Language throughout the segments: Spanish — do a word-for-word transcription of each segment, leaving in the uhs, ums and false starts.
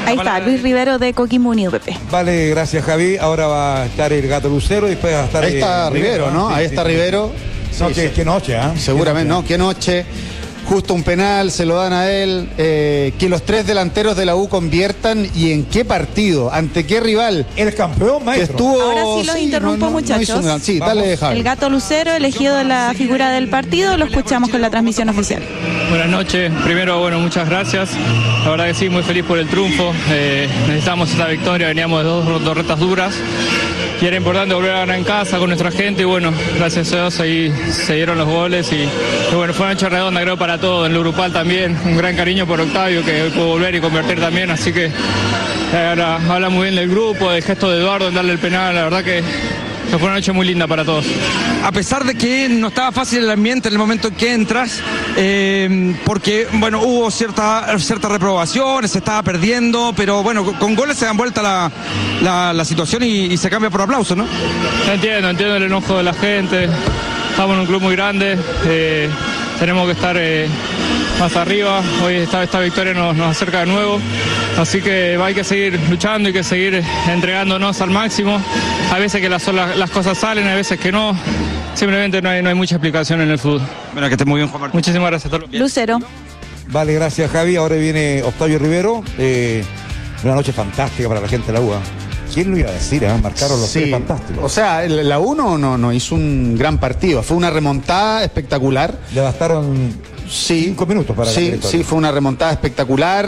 Ahí está, Luis Rivero de Coquimbo Unido, Pepe. Vale, gracias, Javi. Ahora va a estar el Gato Lucero y después va a estar... Ahí está eh, Rivero, ¿no? Sí, Ahí sí, está sí. Rivero. No, Sí, qué, sí. qué noche, ¿ah? ¿eh? Seguramente, ¿no? Qué noche. Justo un penal, se lo dan a él. Eh, que los tres delanteros de la U conviertan. ¿Y en qué partido? ¿Ante qué rival? El campeón, maestro. Que estuvo... Ahora sí los interrumpo, no, no, no muchachos. hizo un gran- sí, Vamos. dale, Javi. El Gato Lucero, elegido la figura del partido, lo escuchamos con la transmisión oficial. Buenas noches. Primero, bueno, muchas gracias. La verdad que sí, muy feliz por el triunfo. Eh, necesitamos esta victoria, veníamos de dos, dos retas duras. Y era importante volver a ganar en casa con nuestra gente. Y bueno, gracias a Dios ahí se dieron los goles. Y, y bueno, fue una noche redonda, creo, para todos. En lo grupal también. Un gran cariño por Octavio, que hoy pudo volver y convertir también. Así que eh, ahora habla muy bien del grupo, del gesto de Eduardo en darle el penal. La verdad que fue una noche muy linda para todos. A pesar de que no estaba fácil el ambiente en el momento en que entras, eh, porque bueno, hubo cierta, cierta reprobación, se estaba perdiendo, pero bueno, con, con goles se dan vuelta la, la, la situación y, y se cambia por aplauso, ¿no? Entiendo, entiendo el enojo de la gente. Estamos en un club muy grande. Eh, tenemos que estar eh, más arriba. Hoy esta, esta victoria nos, nos acerca de nuevo. Así que hay que seguir luchando, hay que seguir entregándonos al máximo. Hay veces que las, las, las cosas salen, hay veces que no. Simplemente no hay, no hay mucha explicación en el fútbol. Bueno, que esté muy bien, Juan Martín. Muchísimas gracias a todos. Lucero. Vale, gracias, Javi. Ahora viene Octavio Rivero. Eh, una noche fantástica para la gente de la U. ¿eh? ¿Quién lo iba a decir? ¿eh? Marcaron los Sí. tres fantásticos. O sea, el- la U no, no, no hizo un gran partido. Fue una remontada espectacular. Le bastaron Sí, cinco minutos para sí, la victoria. sí, fue una remontada espectacular.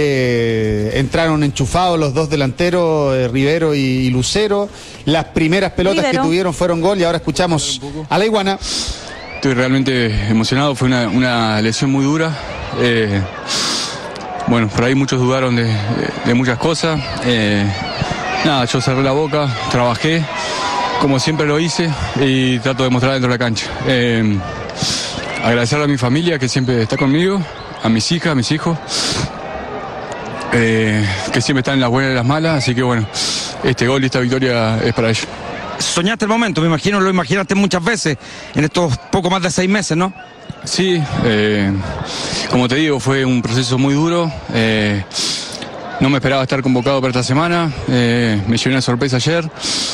Eh, entraron enchufados los dos delanteros, eh, Rivero y, y Lucero. Las primeras pelotas Rivero. que tuvieron fueron gol y ahora escuchamos a la Iguana. Estoy realmente emocionado, fue una, una lesión muy dura. Eh, bueno, por ahí muchos dudaron de, de- de muchas cosas. Eh, nada, yo cerré la boca, trabajé, como siempre lo hice, y trato de mostrar dentro de la cancha. Eh, agradecerle a mi familia que siempre está conmigo, a mis hijas, a mis hijos, eh, que siempre están en las buenas y las malas, así que bueno, este gol y esta victoria es para ellos. Soñaste el momento, me imagino, lo imaginaste muchas veces en estos poco más de seis meses, ¿no? Sí, eh, como te digo, fue un proceso muy duro. eh, no me esperaba estar convocado para esta semana. eh, me llevé una sorpresa ayer.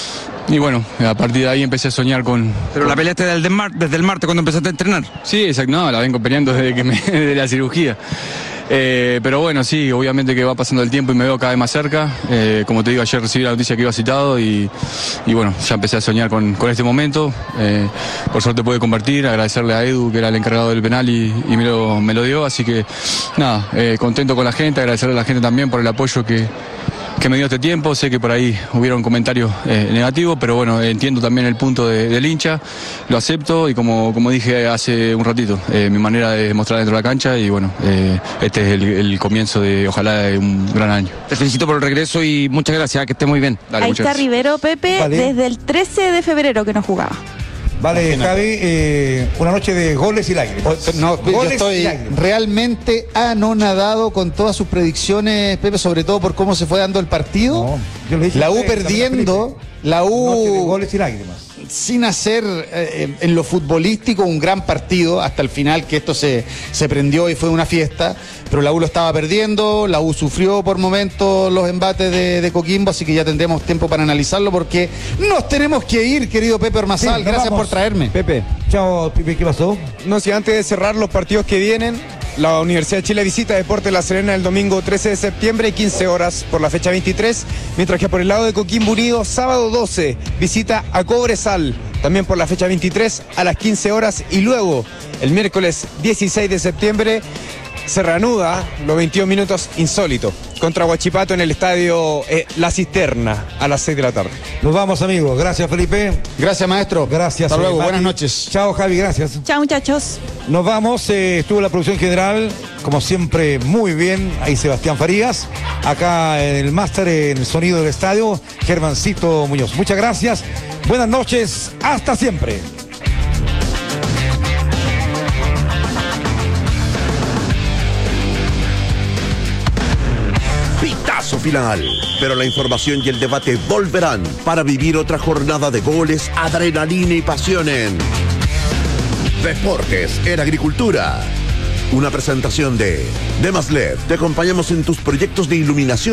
Y bueno, a partir de ahí empecé a soñar con... Pero la peleaste desde el, mar- desde el martes cuando empezaste a entrenar. Sí, exacto, no, la vengo peleando desde que me, de la cirugía. Eh, pero bueno, sí, obviamente que va pasando el tiempo y me veo cada vez más cerca. Eh, como te digo, ayer recibí la noticia que iba citado y, y bueno, ya empecé a soñar con, con este momento. Eh, por suerte pude convertir, agradecerle a Edu, que era el encargado del penal y, y me, lo, me lo dio. Así que nada, eh, contento con la gente, agradecerle a la gente también por el apoyo que, que me dio este tiempo. Sé que por ahí hubieron comentarios eh, negativos, pero bueno, entiendo también el punto de- del hincha, lo acepto y como, como dije hace un ratito, eh, mi manera de mostrar dentro de la cancha y bueno, eh, este es el, el comienzo de ojalá de un gran año. Te felicito por el regreso y muchas gracias, que esté muy bien. Dale, Ahí muchas está gracias. Rivero, Pepe, Vale. desde el trece de febrero que no jugaba. Vale, Javi, eh, una noche de goles y lágrimas. O- No, yo Goles y estoy lágrimas. realmente anonadado con todas sus predicciones, Pepe, sobre todo por cómo se fue dando el partido. No, yo le dije la a U usted, perdiendo, la Noche de U goles y lágrimas. sin hacer eh, en lo futbolístico un gran partido hasta el final, que esto se, se prendió y fue una fiesta, pero la U lo estaba perdiendo, la U sufrió por momentos los embates de, de Coquimbo, así que ya tendremos tiempo para analizarlo porque nos tenemos que ir, querido Pepe Ormazal, Sí, nos gracias vamos. por traerme. Pepe, Chao, Pipe, ¿qué pasó? no, si antes de cerrar los partidos que vienen, la Universidad de Chile visita Deportes La Serena el domingo trece de septiembre, quince horas por la fecha veintitrés, mientras que por el lado de Coquimbo Unido, sábado doce, visita a Cobresal, también por la fecha veintitrés a las quince horas, y luego el miércoles dieciséis de septiembre se reanuda los veintidós minutos insólito contra Huachipato en el estadio eh, La Cisterna a las seis de la tarde. Nos vamos, amigos. Gracias, Felipe. Gracias, maestro. Gracias. Hasta luego, eh, Mati. buenas noches. Chao, Javi, gracias. Chao, muchachos. Nos vamos, eh, estuvo la producción general, como siempre, muy bien. Ahí Sebastián Farías. Acá en el máster, en el sonido del estadio, Germancito Muñoz. Muchas gracias. Buenas noches. Hasta siempre. Pitazo final. Pero la información y el debate volverán para vivir otra jornada de goles, adrenalina y pasión en Deportes en Agricultura. Una presentación de Demaslev. Te acompañamos en tus proyectos de iluminación.